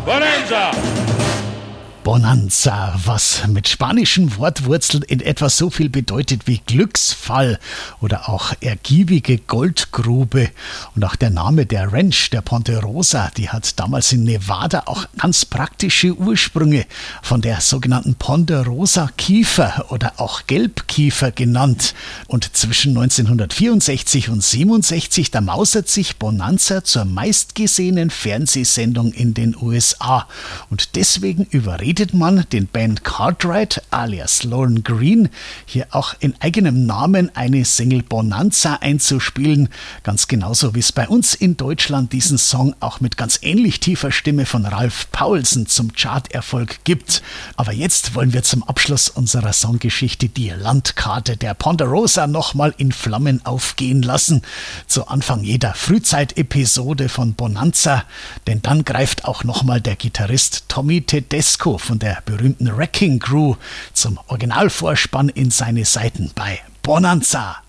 Bonanza! Bonanza, was mit spanischen Wortwurzeln in etwa so viel bedeutet wie Glücksfall oder auch ergiebige Goldgrube. Und auch der Name der Ranch, der Ponderosa, die hat damals in Nevada auch ganz praktische Ursprünge, von der sogenannten Ponderosa-Kiefer oder auch Gelbkiefer genannt. Und zwischen 1964 und 67, da mausert sich Bonanza zur meistgesehenen Fernsehsendung in den USA. Und deswegen überredet man den Ben Cartwright alias Lorne Greene hier auch in eigenem Namen eine Single Bonanza einzuspielen, ganz genauso wie es bei uns in Deutschland diesen Song auch mit ganz ähnlich tiefer Stimme von Ralph Paulsen zum Charterfolg gibt. Aber jetzt wollen wir zum Abschluss unserer Songgeschichte die Landkarte der Ponderosa nochmal in Flammen aufgehen lassen, zu Anfang jeder Frühzeit-Episode von Bonanza, denn dann greift auch nochmal der Gitarrist Tommy Tedesco von der berühmten Wrecking Crew zum Originalvorspann in seine Saiten bei Bonanza.